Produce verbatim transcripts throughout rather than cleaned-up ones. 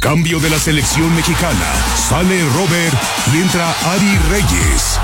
Cambio de la selección mexicana. Sale Robert y entra Ari Reyes.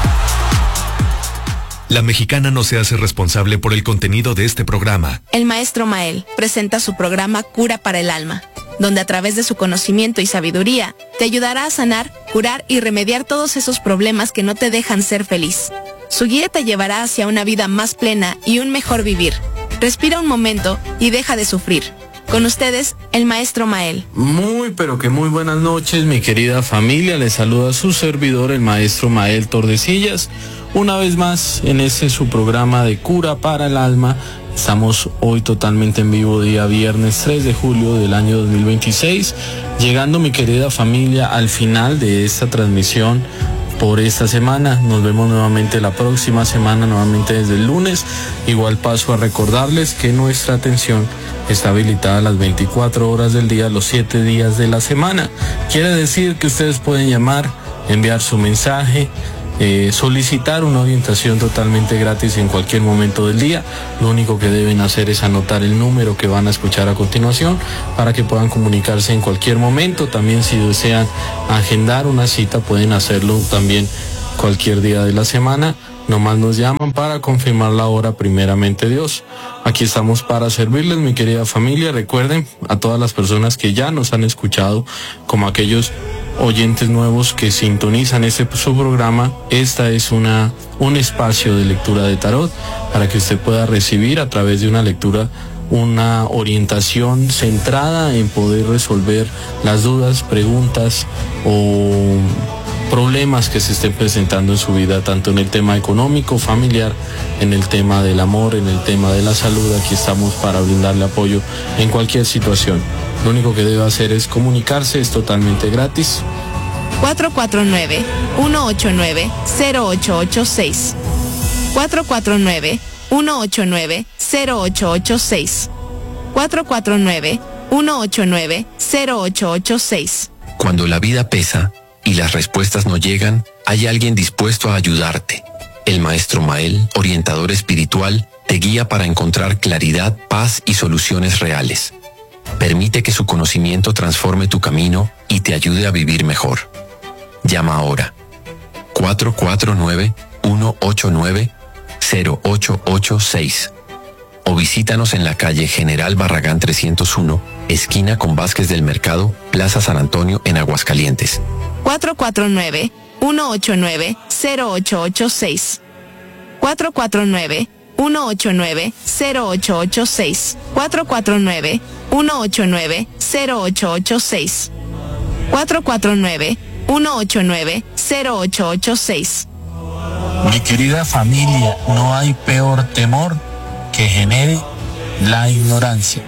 La Mexicana no se hace responsable por el contenido de este programa. El maestro Mael presenta su programa Cura para el Alma, donde a través de su conocimiento y sabiduría te ayudará a sanar, curar y remediar todos esos problemas que no te dejan ser feliz. Su guía te llevará hacia una vida más plena y un mejor vivir. Respira un momento y deja de sufrir. Con ustedes, el maestro Mael. Muy, pero que muy buenas noches, mi querida familia. Les saluda su servidor, el maestro Mael Tordesillas. Una vez más, en este su programa de Cura para el Alma. Estamos hoy totalmente en vivo, día viernes tres de julio del año dos mil veintiséis. Llegando, mi querida familia, al final de esta transmisión por esta semana. Nos vemos nuevamente la próxima semana, nuevamente desde el lunes. Igual paso a recordarles que nuestra atención está habilitada a las veinticuatro horas del día, los siete días de la semana. Quiere decir que ustedes pueden llamar, enviar su mensaje, eh, solicitar una orientación totalmente gratis en cualquier momento del día. Lo único que deben hacer es anotar el número que van a escuchar a continuación para que puedan comunicarse en cualquier momento. También, si desean agendar una cita, pueden hacerlo también cualquier día de la semana. Nomás nos llaman para confirmar la hora, primeramente Dios. Aquí estamos para servirles, mi querida familia. Recuerden a todas las personas que ya nos han escuchado, como aquellos oyentes nuevos que sintonizan este su programa, esta es una un espacio de lectura de tarot para que usted pueda recibir a través de una lectura una orientación centrada en poder resolver las dudas, preguntas o problemas que se estén presentando en su vida, tanto en el tema económico, familiar, en el tema del amor, en el tema de la salud. Aquí estamos para brindarle apoyo en cualquier situación. Lo único que debe hacer es comunicarse, es totalmente gratis. cuatro cuatro nueve, uno ocho nueve, cero ocho ocho seis. cuatro cuatro nueve, uno ocho nueve, cero ocho ocho seis. cuatro cuatro nueve, uno ocho nueve, cero ocho ocho seis. Cuando la vida pesa y las respuestas no llegan, hay alguien dispuesto a ayudarte. El maestro Mael, orientador espiritual, te guía para encontrar claridad, paz y soluciones reales. Permite que su conocimiento transforme tu camino y te ayude a vivir mejor. Llama ahora. cuatro cuatro nueve, uno ocho nueve, cero ocho ocho seis. O visítanos en la calle General Barragán trescientos uno, esquina con Vázquez del Mercado, Plaza San Antonio, en Aguascalientes. cuatro cuatro nueve, uno ocho nueve, cero ocho ocho seis. cuatro cuatro nueve, uno ocho nueve, cero ocho ocho seis. cuatro cuatro nueve, uno ocho nueve, cero ocho ocho seis. cuatro cuatro nueve, uno ocho nueve, cero ocho ocho seis. Mi querida familia, no hay peor temor que genere la ignorancia.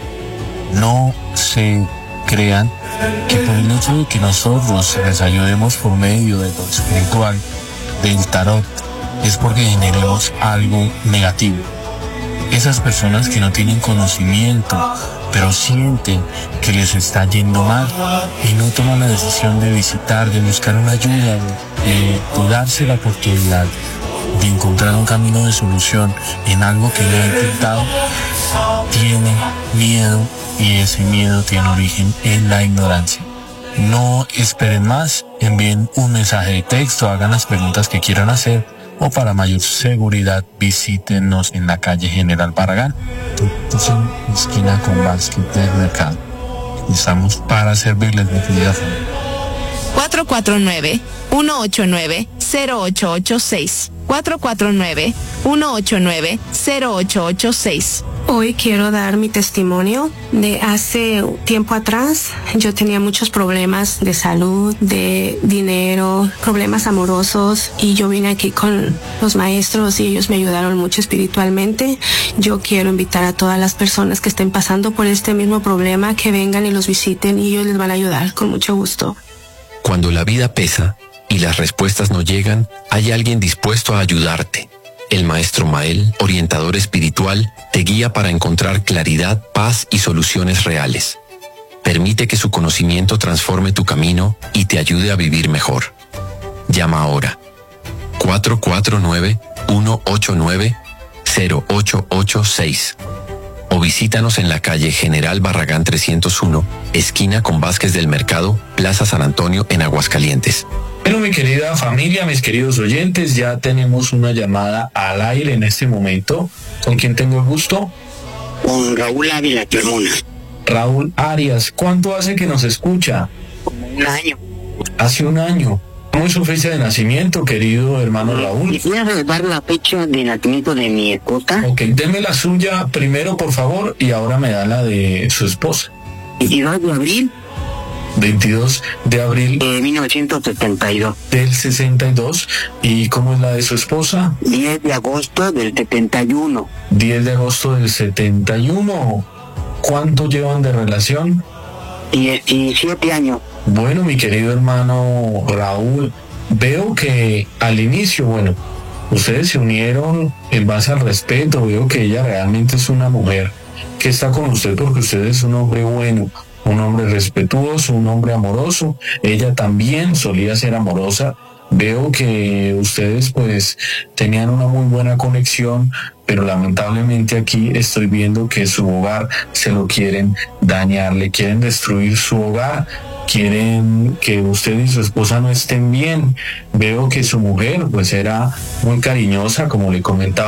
No se crean que por el hecho de que nosotros les ayudemos por medio de lo espiritual, del tarot, es porque generemos algo negativo. Esas personas que no tienen conocimiento, pero sienten que les está yendo mal y no toman la decisión de visitar, de buscar una ayuda, de, de darse la oportunidad de encontrar un camino de solución en algo que no ha intentado, tienen miedo, y ese miedo tiene origen en la ignorancia. No esperen más, envíen un mensaje de texto, hagan las preguntas que quieran hacer, o para mayor seguridad visítenos en la calle General Barragán, esquina con Vázquez del Mercado. Estamos para servirles, mi querida familia. cuatro cuatro nueve, uno ocho nueve, cero ocho ocho seis. cuatro cuatro nueve, uno ocho nueve, cero ocho ocho seis. Hoy quiero dar mi testimonio de hace tiempo atrás. Yo tenía muchos problemas de salud, de dinero, problemas amorosos, y yo vine aquí con los maestros y ellos me ayudaron mucho espiritualmente. Yo quiero invitar a todas las personas que estén pasando por este mismo problema que vengan y los visiten y ellos les van a ayudar con mucho gusto. Cuando la vida pesa y las respuestas no llegan, hay alguien dispuesto a ayudarte. El maestro Mael, orientador espiritual, te guía para encontrar claridad, paz y soluciones reales. Permite que su conocimiento transforme tu camino y te ayude a vivir mejor. Llama ahora. cuatro cuatro nueve, uno ocho nueve, cero ocho ocho seis. o visítanos en la calle General Barragán trescientos uno, esquina con Vázquez del Mercado, Plaza San Antonio, en Aguascalientes. Bueno, mi querida familia, mis queridos oyentes, ya tenemos una llamada al aire en este momento. ¿Con quién tengo el gusto? Con Raúl Ávila, tu hermana. Raúl Arias, ¿cuánto hace que nos escucha? Como un año. Hace un año. ¿Cómo es su fecha de nacimiento, querido hermano Raúl? Voy a revelar la fecha de nacimiento de mi esposa. Ok, deme la suya primero, por favor, y ahora me da la de su esposa. veintidós de abril veintidós de abril de mil novecientos setenta y dos. Del sesenta y dos. ¿Y cómo es la de su esposa? diez de agosto del setenta y uno. diez de agosto del setenta y uno. ¿Cuánto llevan de relación? diecisiete años. Bueno, mi querido hermano Raúl, veo que al inicio, bueno, ustedes se unieron en base al respeto. Veo que ella realmente es una mujer que está con usted porque usted es un hombre bueno, un hombre respetuoso, un hombre amoroso. Ella también solía ser amorosa. Veo que ustedes pues tenían una muy buena conexión, pero lamentablemente aquí estoy viendo que su hogar se lo quieren dañar, le quieren destruir su hogar, quieren que usted y su esposa no estén bien. Veo que su mujer pues era muy cariñosa, como le comentaba.